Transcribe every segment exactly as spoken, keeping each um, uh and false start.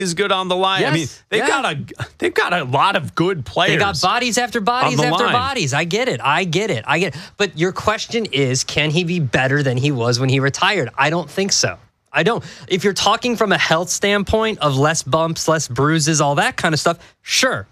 is good on the line. Yes, I mean, they've yeah. got a they've got a lot of good players. They got bodies after bodies on the after line. bodies. I get it. I get it. I get it. But your question is, can he be better than he was when he retired? I don't think so. I don't. If you're talking from a health standpoint of less bumps, less bruises, all that kind of stuff, sure.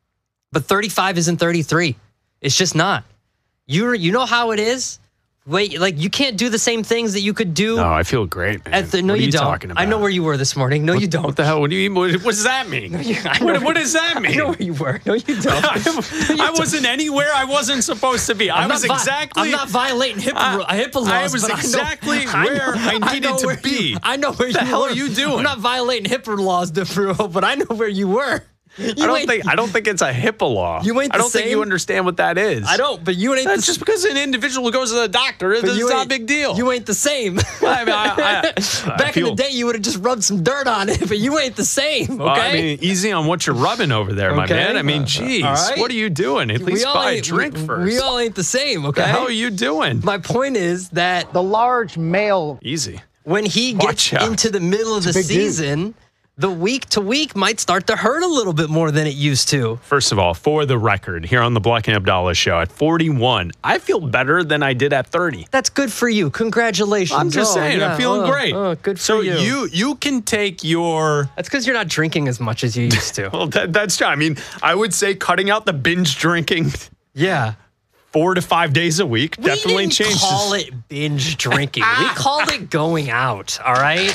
But thirty-five isn't thirty-three. It's just not. You you know how it is? Wait, like you can't do the same things that you could do. No, I feel great, man. At the, no, what are you, you don't. talking about? I know where you were this morning. No, what, you don't. What the hell? What do you mean? What, what does that mean? No, you, I know what, where- what does that mean? I know where you were. No, you don't. I, No, you I don't. wasn't anywhere I wasn't supposed to be. I I'm was not vi- exactly. I'm not violating HIPAA, I- ru- HIPAA laws. I was but exactly I know, where I, I know, needed I know to where be. You, I know where What the you hell were. are you doing? I'm not violating HIPAA laws, DeFruo, but I know where you were. You I don't ain't- think I don't think it's a HIPAA law. You ain't I the don't think you same? understand what that is. I don't, but you ain't That's the, just because an individual goes to the doctor. It's but you not a ain't- big deal. You ain't the same. I mean, I, I, I Back feel, in the day, you would have just rubbed some dirt on it, but you ain't the same. Okay. Well, I mean, easy on what you're rubbing over there, my Okay. man. I mean, Uh, geez, all right. what are you doing? At least all buy a ain't- drink we, first. We all ain't the same. Okay. What the hell are you doing? My point is that The large male. Easy. when he Watch gets out. into the middle of the big dude. season, the week to week might start to hurt a little bit more than it used to. First of all, for the record, here on the Black and Abdallah show at forty-one, I feel better than I did at thirty. That's good for you. Congratulations. I'm just Oh, saying, yeah. I'm feeling Oh, great. Oh, good for so you. you you can take your That's because you're not drinking as much as you used to. well, that, that's true. I mean, I would say cutting out the binge drinking Yeah. four to five days a week We definitely didn't changes. call it binge drinking. We called it going out, all right?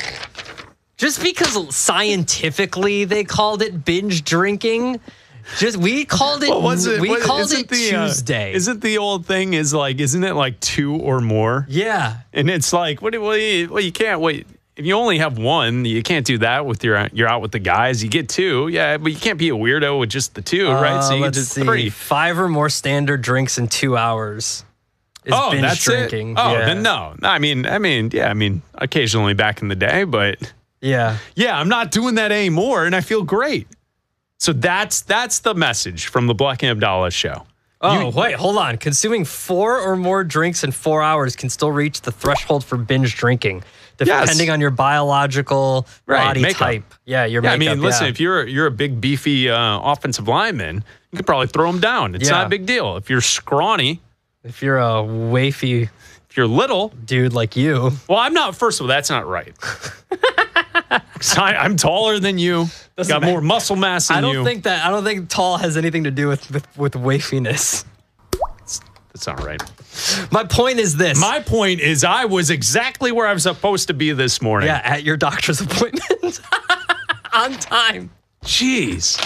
Just because scientifically they called it binge drinking, just we called it What was it? we What- called isn't it the, uh, Tuesday. isn't the old thing is like, isn't it like two or more? yeah. And it's like, what? do- Well, you, well, you can't wait. If you only have one, you can't do that with your. You're out with the guys. You get two, yeah, but you can't be a weirdo with just the two, right? So Uh, you get let's just see. three. Five or more standard drinks in two hours is Oh, binge that's drinking. it. Oh, yeah. then no. No, I mean, I mean, yeah, I mean, occasionally back in the day, but Yeah. yeah, I'm not doing that anymore, and I feel great. So that's that's the message from the Black and Abdallah show. Oh, wait, hold on. Consuming four or more drinks in four hours can still reach the threshold for binge drinking, depending Yes. on your biological Right, body makeup. type. Yeah, your Yeah, I makeup. mean, listen, yeah. if you're you're a big beefy uh, offensive lineman, you could probably throw them down. It's Yeah. not a big deal. If you're scrawny, if you're a wafy if you're little, dude like you, well, I'm not. First of all, that's not right. 'Cause I, I'm taller than you. Doesn't Got matter. more muscle mass than I don't you. think that I don't think tall has anything to do with with, with wafiness. That's not right. My point is this. My point is, I was exactly where I was supposed to be this morning. yeah, at your doctor's appointment on time. Jeez.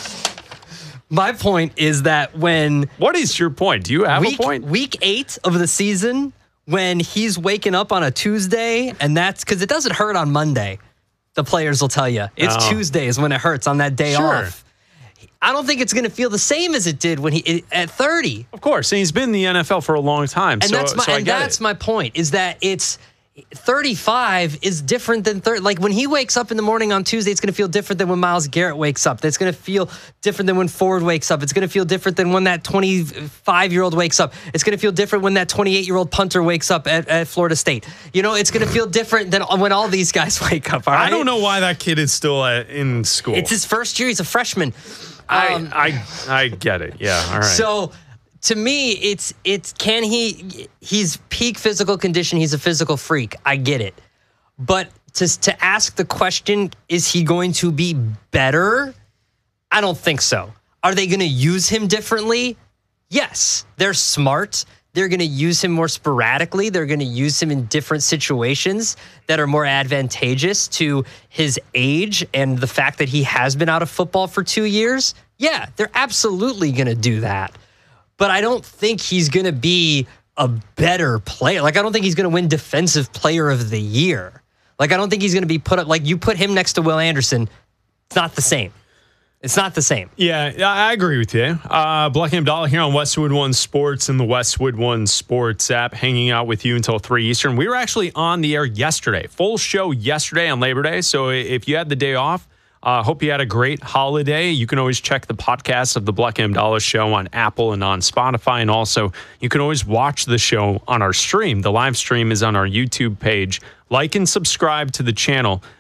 My point is that when What is your point? Do you have week, a point? week eight of the season, when he's waking up on a Tuesday, and that's because it doesn't hurt on Monday. The players will tell you it's Oh. Tuesdays when it hurts on that day Sure. off. I don't think it's going to feel the same as it did when he at thirty. Of course. And he's been in the N F L for a long time. And so, that's my so I and get that's it. my point is that it's thirty-five is different than thirty. Like when he wakes up in the morning on Tuesday, it's going to feel different than when Myles Garrett wakes up. It's going to feel different than when Ford wakes up. It's going to feel different than when that twenty-five-year-old wakes up. It's going to feel different when that twenty-eight-year-old punter wakes up at, at Florida State. You know, it's going to feel different than when all these guys wake up. All right? I don't know why that kid is still uh, in school. It's his first year. He's a freshman. I, Um, I, I get it. Yeah. All right. So to me, it's it's can he he's peak physical condition, he's a physical freak. I get it. But to to ask the question, is he going to be better? I don't think so. Are they going to use him differently? Yes. They're smart. They're going to use him more sporadically. They're going to use him in different situations that are more advantageous to his age and the fact that he has been out of football for two years. Yeah, they're absolutely going to do that. But I don't think he's going to be a better player. Like, I don't think he's going to win Defensive Player of the Year. Like, I don't think he's going to be put up, like, you put him next to Will Anderson, it's not the same. It's not the same. Yeah, yeah, I agree with you. Uh, Black and Abdallah here on Westwood One Sports and the Westwood One Sports app, hanging out with you until three Eastern. We were actually on the air yesterday, full show yesterday on Labor Day. So if you had the day off, I uh, hope you had a great holiday. You can always check the podcast of the Black and Abdallah show on Apple and on Spotify. And also, you can always watch the show on our stream. The live stream is on our YouTube page. Like and subscribe to the channel.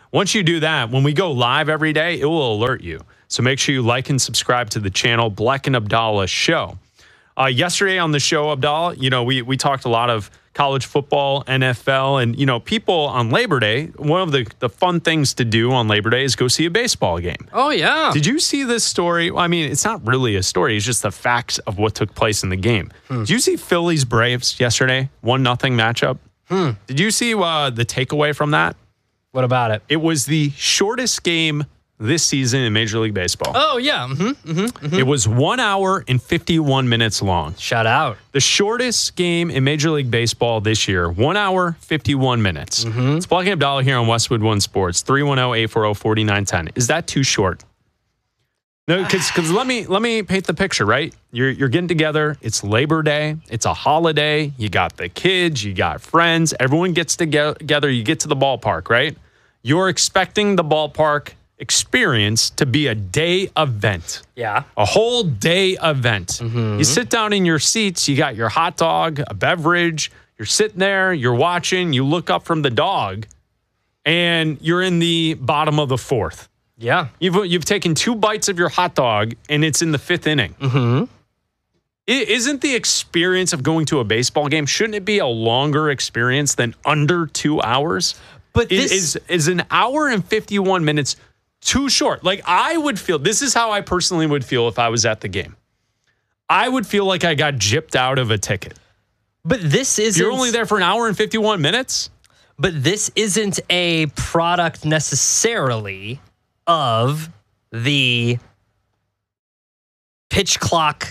Once you do that, when we go live every day, it will alert you. So make sure you like and subscribe to the channel, Bleck and Abdallah Show. Uh, yesterday on the show, Abdallah, you know, we we talked a lot of college football, N F L, and, you know, people on Labor Day, one of the, the fun things to do on Labor Day is go see a baseball game. Oh, yeah. Did you see this story? Well, I mean, it's not really a story. It's just the facts of what took place in the game. Hmm. Did you see Phillies Braves yesterday? one nothing matchup. Hmm. Did you see uh, the takeaway from that? What about it? It was the shortest game this season in Major League Baseball. Oh, yeah. Mm-hmm, mm-hmm, mm-hmm. It was one hour and fifty-one minutes long. Shout out. The shortest game in Major League Baseball this year, one hour, fifty-one minutes. Mm-hmm. It's Bleck and Abdallah here on Westwood One Sports, three one zero, eight four zero, four nine one zero. Is that too short? No, because let me let me paint the picture, right? You're you're getting together. It's Labor Day. It's a holiday. You got the kids. You got friends. Everyone gets together. You get to the ballpark, right? You're expecting the ballpark experience to be a day event. Yeah. A whole day event. Mm-hmm. You sit down in your seats, you got your hot dog, a beverage, you're sitting there, you're watching, you look up from the dog, and you're in the bottom of the fourth. Yeah. You've you've taken two bites of your hot dog, and it's in the fifth inning. Mm-hmm. Isn't the experience of going to a baseball game, shouldn't it be a longer experience than under two hours? But this is, is an hour and fifty-one minutes too short? Like, I would feel, this is how I personally would feel if I was at the game. I would feel like I got gypped out of a ticket. But this isn't... You're only there for an hour and fifty-one minutes? But this isn't a product necessarily of the pitch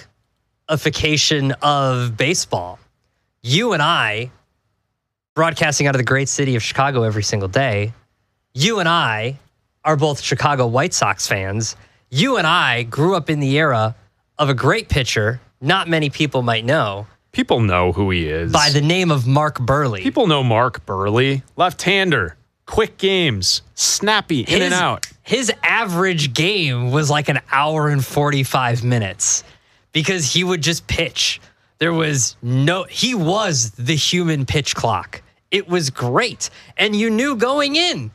clockification of baseball. You and I, broadcasting out of the great city of Chicago every single day, you and I are both Chicago White Sox fans. You and I grew up in the era of a great pitcher, not many people might know. People know who he is. By the name of Mark Buehrle. People know Mark Buehrle. Left-hander, quick games, snappy, in his, and out. His average game was like an hour and forty-five minutes because he would just pitch. There was no, he was the human pitch clock. It was great. And you knew going in,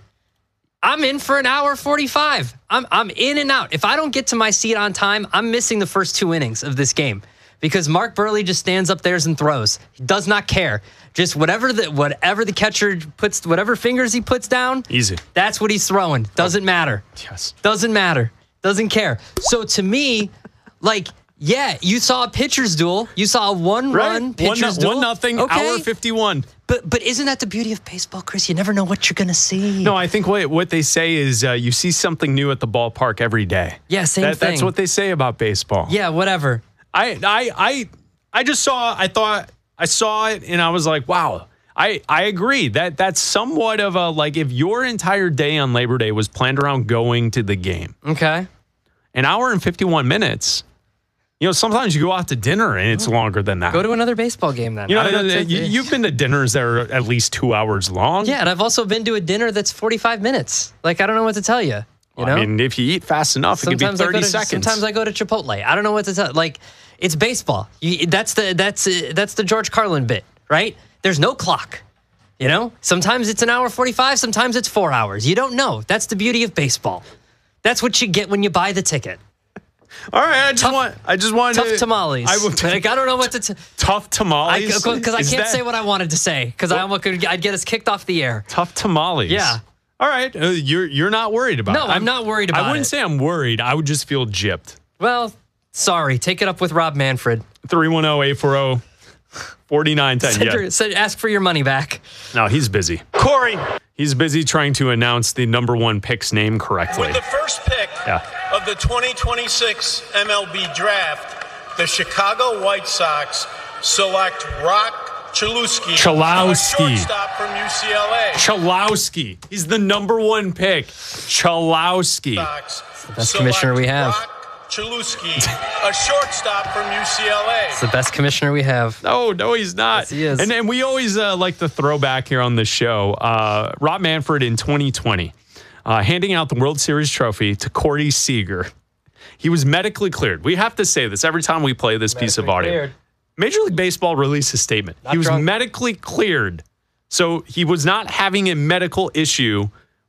I'm in for an hour forty-five. I'm I'm in and out. If I don't get to my seat on time, I'm missing the first two innings of this game because Mark Buehrle just stands up there and throws. He does not care. Just whatever the whatever the catcher puts, whatever fingers he puts down, easy. That's what he's throwing. Doesn't matter. Yes. Doesn't matter. Doesn't care. So to me, like, yeah, you saw a pitcher's duel. You saw a one-run right. pitcher's one, duel. One nothing, okay. Hour fifty-one. But but isn't that the beauty of baseball, Chris? You never know what you're going to see. No, I think what what they say is uh, you see something new at the ballpark every day. Yeah, same that, thing. That's what they say about baseball. Yeah, whatever. I I I I just saw. I thought I saw it, and I was like, wow. I I agree that that's somewhat of a, like, if your entire day on Labor Day was planned around going to the game. Okay. An hour and fifty-one minutes. You know, sometimes you go out to dinner and it's longer than that. Go to another baseball game then. You know, know you, you've been to dinners that are at least two hours long. Yeah, and I've also been to a dinner that's forty-five minutes. Like, I don't know what to tell you. You well, know? I mean, if you eat fast enough, sometimes it could be thirty to, seconds. Sometimes I go to Chipotle. I don't know what to tell. Like, it's baseball. You, that's the that's uh, that's the George Carlin bit, right? There's no clock. You know, sometimes it's an hour forty-five. Sometimes it's four hours. You don't know. That's the beauty of baseball. That's what you get when you buy the ticket. All right, I just tough, want. I just wanted tough to, tamales. I, would, like, I don't know what to. T- tough tamales. Because I, I can't that, say what I wanted to say because I almost could. I'd get us kicked off the air. Tough tamales. Yeah. All right, uh, you're you're not worried about. No, it. I'm, I'm not worried about. I wouldn't it. say I'm worried. I would just feel gypped. Well, sorry. Take it up with Rob Manfred. three one zero, eight four zero, four nine one zero. Yeah. Ask for your money back. No, he's busy. Corey. He's busy trying to announce the number one pick's name correctly. With the first pick yeah. of the twenty twenty-six M L B Draft, the Chicago White Sox select Rock Chalowski, Chalowski. a shortstop from U C L A. Chalowski. He's the number one pick. Chalowski. Sox the best commissioner we have. Rock Chalowski, a shortstop from U C L A. It's the best commissioner we have. No, no, he's not. Yes, he is. And then we always uh, like to throw back here on the show. Uh, Rob Manfred in twenty twenty, uh, handing out the World Series trophy to Corey Seager. He was medically cleared. We have to say this every time we play this medically piece of audio. Cleared. Major League Baseball released a statement. Not he was drunk. medically cleared. So he was not having a medical issue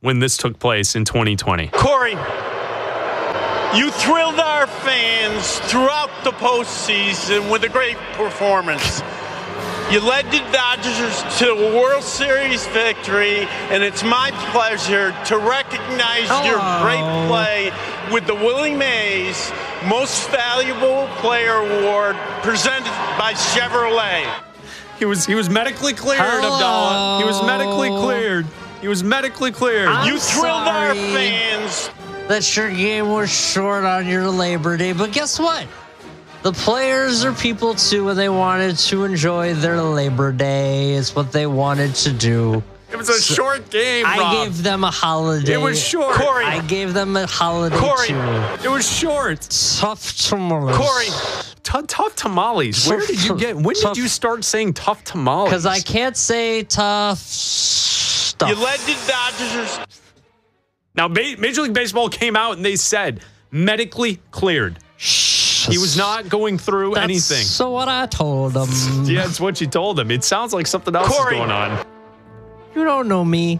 when this took place in twenty twenty. Corey, you thrilled our fans throughout the postseason with a great performance. You led the Dodgers to a World Series victory, and it's my pleasure to recognize Oh. your great play with the Willie Mays Most Valuable Player Award presented by Chevrolet. He was he was medically cleared, Hello. Abdallah. He was medically cleared. He was medically cleared. I'm You thrilled our sorry. fans. That your game was short on your Labor Day, but guess what? The players are people too, and they wanted to enjoy their Labor Day. It's what they wanted to do. It was a short game, I Rob. gave them a holiday. It was short. Corey. I gave them a holiday Corey. too. It was short. Tough tomorrow. Corey, T- tough tamales. Where did you get? When Tough- did you start saying tough tamales? Because I can't say tough stuff. you led the Dodgers. Now, Ba- Major League Baseball came out and they said medically cleared. He was not going through That's anything. So what I told them. Yeah, it's what you told him. It sounds like something else Corey. is going on. You don't know me.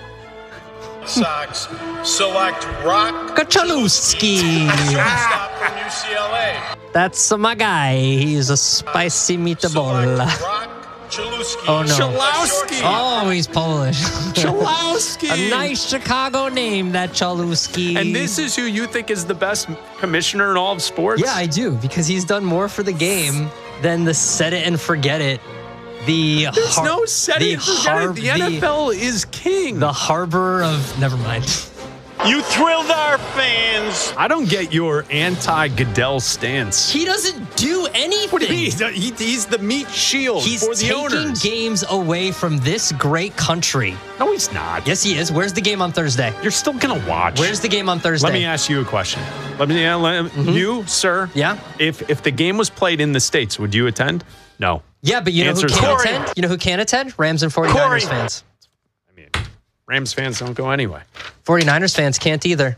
Sox select Rock Kachalowski. shortstop from U C L A. That's my guy. He's a spicy meatball. Select Rock Chalowski. Oh, no. Chalowski. Oh, he's Polish. Chalowski. A nice Chicago name, that Chalowski. And this is who you think is the best commissioner in all of sports? Yeah, I do, because he's done more for the game than the set it and forget it. The There's har- no set the it and forget har- it. The N F L is king. The harbor of never mind. You thrilled our fans. I don't get your anti-Goodell stance. He doesn't do anything. What do you mean? He's, he, he's the meat shield He's for the taking owners. games away from this great country. No, he's not. Yes, he is. Where's the game on Thursday? You're still going to watch. Where's the game on Thursday? Let me ask you a question. Let me, uh, let, You, sir. Yeah? If if the game was played in the States, would you attend? No. Yeah, but you know who Answer's can no. Corey. attend? You know who can attend? Rams and 49ers Corey. fans. I mean, Rams fans don't go anyway. 49ers fans can't either.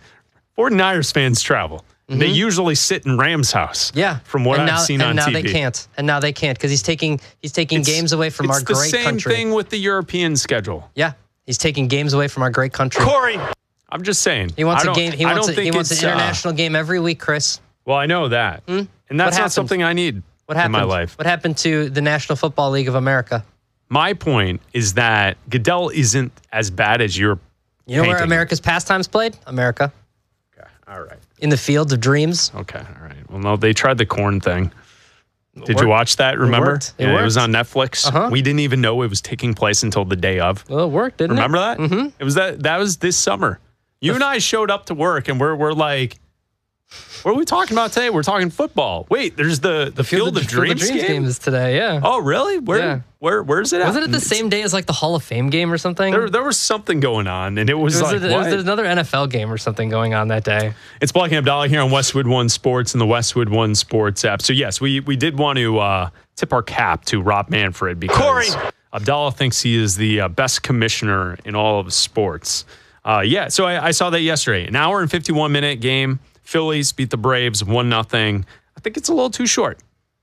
49ers fans travel. They usually sit in Rams' house. Yeah. From what and I've now, seen and on now T V. they can't. And now they can't because he's taking he's taking It's- games away from it's our the great same country. thing with the European schedule. Yeah. He's taking games away from our great country. Corey, I'm just saying. He wants I a don't- game. He I wants don't a, he think wants an it's, uh, international game every week, Chris. Well, I know that. And that's What not happened? something I need What happened? in my life. What happened to the National Football League of America? My point is that Goodell isn't as bad as you're You know where painting. America's pastimes played? America. Okay. All right. In the field of dreams. Okay. All right. Well, no, they tried the corn thing. Did worked. you watch that? Remember? worked. It Yeah, it worked. was on Netflix. Uh-huh. We didn't even know it was taking place until the day of. Well, it worked, didn't Remember it? that? Mm-hmm. It was that. That was this summer. You and I showed up to work, and we're we're like, what are we talking about today? We're talking football. Wait, there's the the Field, of Dreams, Field of Dreams game. game is today, yeah. Oh, really? Where Yeah. where where's it at? Wasn't it the It's- same day as like the Hall of Fame game or something? There, there was something going on, and it was, There was, like, a, there was what? another N F L game or something going on that day. It's Black and Abdallah here on Westwood One Sports and the Westwood One Sports app. So yes, we we did want to uh, tip our cap to Rob Manfred because Corey. Abdallah thinks he is the uh, best commissioner in all of sports. Uh, yeah, so I, I saw that yesterday. An hour and fifty-one minute game. Phillies beat the Braves one nothing. I think it's a little too short.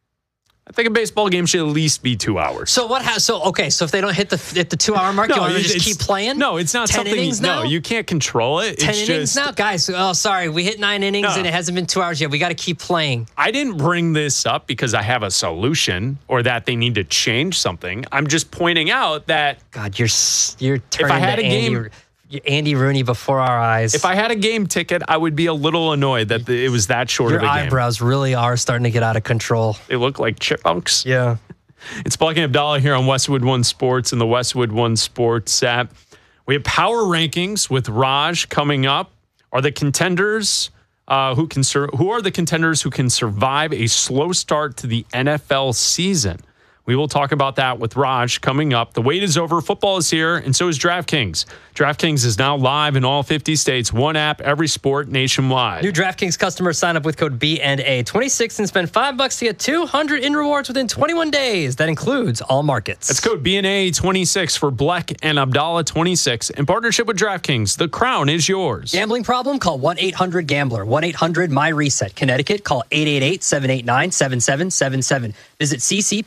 I think a baseball game should at least be two hours. So what? Ha- so okay. So if they don't hit the hit the two hour mark, you want to it's- just keep playing? No, it's not Ten something. innings no, now? you can't control it. Ten it's innings just, now, guys. Oh, sorry, we hit nine innings No. and it hasn't been two hours yet. We got to keep playing. I didn't bring this up because I have a solution or that they need to change something. I'm just pointing out that God, you're s- you're turning I had to a Andy, game- you're Andy Rooney before our eyes. if I had a game ticket, I would be a little annoyed that the, it was that short your of a game. eyebrows really are starting to get out of control. They look like chipmunks. Yeah. It's Black and Abdallah here on Westwood One Sports and the Westwood One Sports app. We have power rankings with Raj coming up. Are the contenders uh, who can sur- who are the contenders who can survive a slow start to the N F L season? We will talk about that with Raj coming up. The wait is over. Football is here, and so is DraftKings. DraftKings is now live in all fifty states. One app, every sport nationwide. New DraftKings customers sign up with code B N A twenty-six and spend five bucks to get two hundred in rewards within twenty-one days. That includes all markets. That's code B N A twenty-six for Black and Abdallah twenty-six. In partnership with DraftKings, the crown is yours. Gambling problem? Call one eight hundred gambler. one eight hundred my reset. Connecticut, call eight eight eight, seven eight nine, seven seven seven seven. Visit c c p g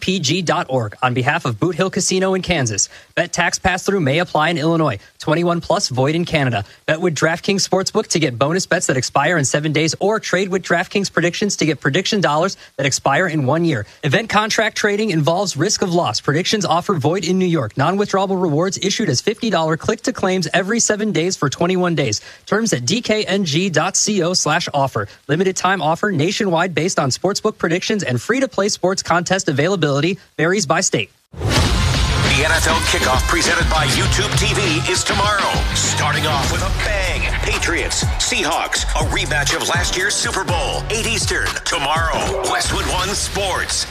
dot org on behalf of Boot Hill Casino in Kansas. Bet tax pass-through may apply in Illinois. twenty-one plus void in Canada. Bet with DraftKings Sportsbook to get bonus bets that expire in seven days or trade with DraftKings predictions to get prediction dollars that expire in one year. Event contract trading involves risk of loss. Predictions offer void in New York. Non-withdrawable rewards issued as fifty dollars click-to-claims every seven days for twenty-one days. Terms at d k n g dot co slash offer. Limited time offer nationwide based on sportsbook predictions and free-to-play sports contest availability varies by state. The N F L kickoff presented by YouTube T V is tomorrow. Starting off with a bang. Patriots, Seahawks, a rematch of last year's Super Bowl. eight Eastern, tomorrow. Westwood One Sports.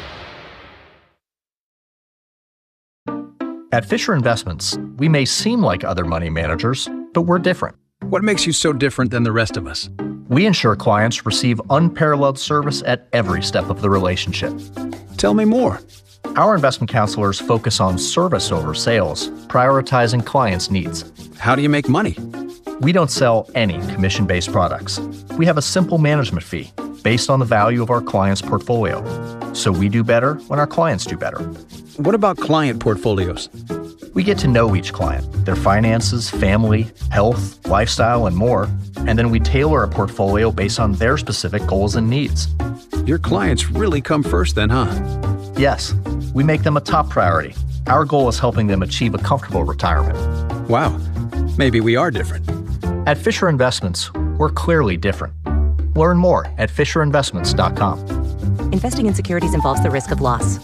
At Fisher Investments, we may seem like other money managers, but we're different. What makes you so different than the rest of us? We ensure clients receive unparalleled service at every step of the relationship. Tell me more. Our investment counselors focus on service over sales, prioritizing clients' needs. How do you make money? We don't sell any commission-based products. We have a simple management fee based on the value of our client's portfolio. So we do better when our clients do better. What about client portfolios? We get to know each client, their finances, family, health, lifestyle, and more, and then we tailor a portfolio based on their specific goals and needs. Your clients really come first then, huh? Yes, we make them a top priority. Our goal is helping them achieve a comfortable retirement. Wow, maybe we are different. At Fisher Investments, we're clearly different. Learn more at fisher investments dot com. Investing in securities involves the risk of loss.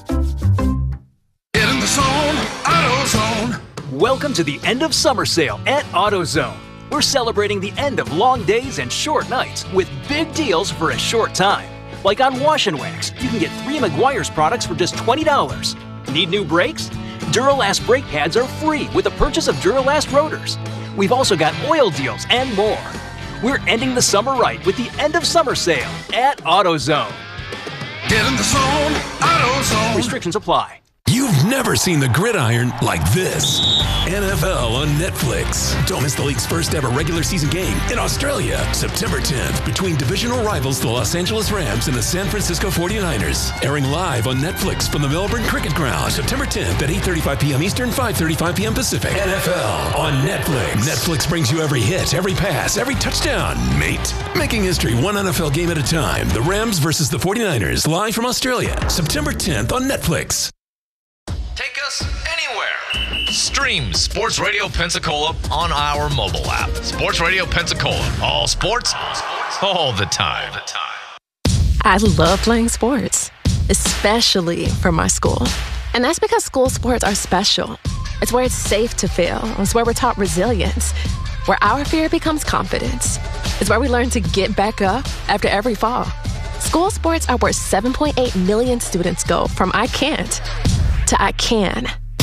Get in the zone, AutoZone. Welcome to the end of summer sale at AutoZone. We're celebrating the end of long days and short nights with big deals for a short time. Like on Wash and Wax, you can get three Meguiar's products for just twenty dollars. Need new brakes? Duralast brake pads are free with the purchase of Duralast rotors. We've also got oil deals and more. We're ending the summer right with the end of summer sale at AutoZone. Get in the zone, AutoZone. Restrictions apply. You've never seen the gridiron like this. N F L on Netflix. Don't miss the league's first ever regular season game in Australia, September tenth, between divisional rivals the Los Angeles Rams and the San Francisco forty-niners. Airing live on Netflix from the Melbourne Cricket Ground, September tenth at eight thirty-five p.m. Eastern, five thirty-five p.m. Pacific. N F L on Netflix. Netflix brings you every hit, every pass, every touchdown, mate. Making history one N F L game at a time. The Rams versus the forty-niners, live from Australia, September tenth on Netflix. Take us anywhere. Stream Sports Radio Pensacola on our mobile app. Sports Radio Pensacola. All sports, all the time. I love playing sports, especially for my school. And that's because school sports are special. It's where it's safe to fail. It's where we're taught resilience, where our fear becomes confidence. It's where we learn to get back up after every fall. School sports are where seven point eight million students go from I can't to I can.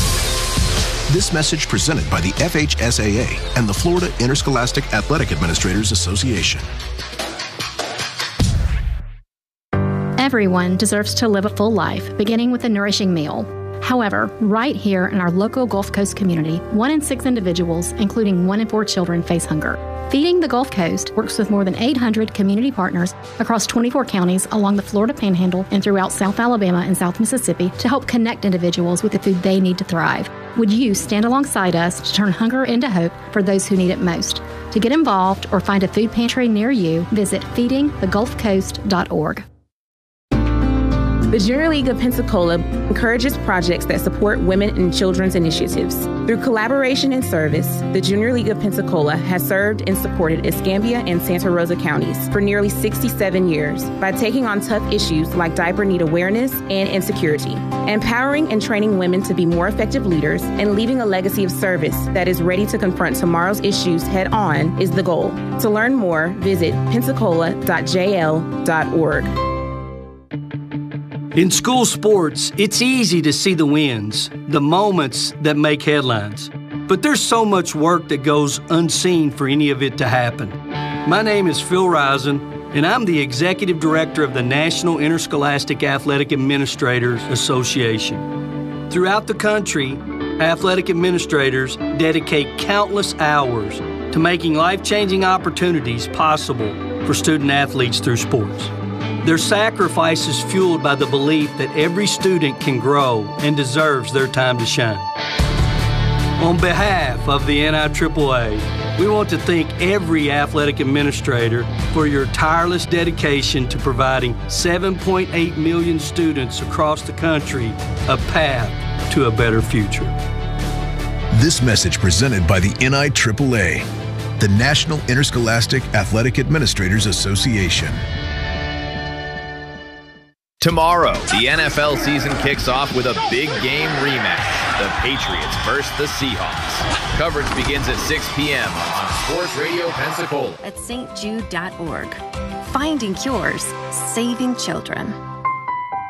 This message presented by the F H S A A and the Florida Interscholastic Athletic Administrators Association. Everyone deserves to live a full life, beginning with a nourishing meal. However, right here in our local Gulf Coast community, one in six individuals, including one in four children, face hunger. Feeding the Gulf Coast works with more than eight hundred community partners across twenty-four counties along the Florida Panhandle and throughout South Alabama and South Mississippi to help connect individuals with the food they need to thrive. Would you stand alongside us to turn hunger into hope for those who need it most? To get involved or find a food pantry near you, visit feeding the gulf coast dot org. The Junior League of Pensacola encourages projects that support women and children's initiatives. Through collaboration and service, the Junior League of Pensacola has served and supported Escambia and Santa Rosa counties for nearly sixty-seven years by taking on tough issues like diaper need awareness and insecurity, empowering and training women to be more effective leaders, and leaving a legacy of service that is ready to confront tomorrow's issues head on is the goal. To learn more, visit pensacola dot j l dot org. In school sports, it's easy to see the wins, the moments that make headlines. But there's so much work that goes unseen for any of it to happen. My name is Phil Risen, and I'm the Executive Director of the National Interscholastic Athletic Administrators Association. Throughout the country, athletic administrators dedicate countless hours to making life-changing opportunities possible for student athletes through sports. Their sacrifice is fueled by the belief that every student can grow and deserves their time to shine. On behalf of the N I triple A, we want to thank every athletic administrator for your tireless dedication to providing seven point eight million students across the country a path to a better future. This message presented by the N I triple A, the National Interscholastic Athletic Administrators Association. Tomorrow, the N F L season kicks off with a big game rematch. The Patriots versus the Seahawks. Coverage begins at six p.m. on Sports Radio Pensacola. At S T Jude dot org. Finding cures, saving children.